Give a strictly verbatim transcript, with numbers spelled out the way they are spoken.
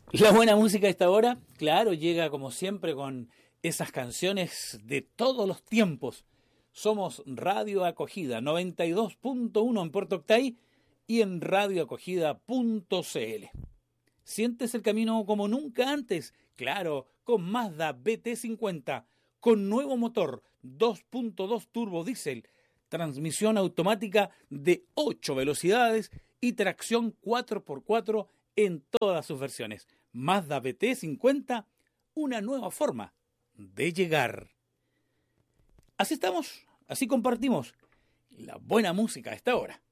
La buena música a esta hora, claro, llega como siempre con esas canciones de todos los tiempos. Somos Radio Acogida noventa y dos punto uno en Puerto Octay y en radio acogida punto c l. ¿Sientes el camino como nunca antes? Claro, con Mazda B T cincuenta, con nuevo motor dos punto dos turbo diésel, transmisión automática de ocho velocidades y tracción cuatro por cuatro en todas sus versiones. Mazda B T cincuenta, una nueva forma de llegar. Así estamos, así compartimos la buena música a esta hora.